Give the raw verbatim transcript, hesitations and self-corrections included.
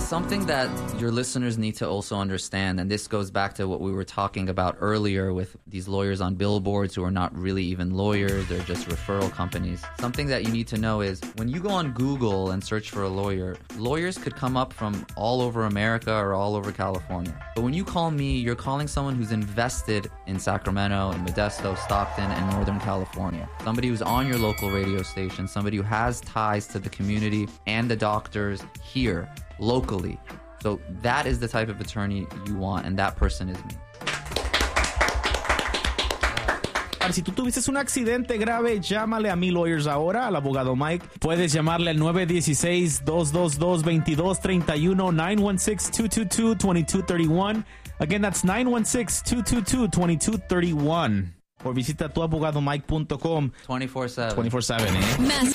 Something that your listeners need to also understand, and this goes back to what we were talking about earlier with these lawyers on billboards who are not really even lawyers, they're just referral companies. Something that you need to know is when you go on Google and search for a lawyer, lawyers could come up from all over America or all over California. But when you call me, you're calling someone who's invested in Sacramento, in Modesto, Stockton, and Northern California. Somebody who's on your local radio station, somebody who has ties to the community and the doctors here, locally. So that is the type of attorney you want, and that person is me. Si tú tuviste un accidente grave, llámale a Mi Lawyers ahora, al abogado Mike. Puedes llamarle al nueve uno seis, dos dos dos, dos dos tres uno, nine one six, two two two, two two three one. Again, that's nine one six, two two two, two two three one. Or visita tu abogado mike punto com twenty-four seven. twenty-four seven, eh?